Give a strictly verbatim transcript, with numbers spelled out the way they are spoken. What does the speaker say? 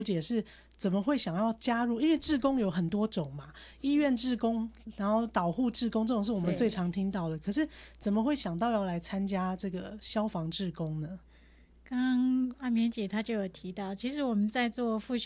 解是怎么会想要加入？因为志工有很多种嘛，医院志工，然后导护志工这种是我们最常听到的。可是怎么会想到要来参加这个消防志工呢？ 刚刚阿棉姐她就有提到，其实我们在做复训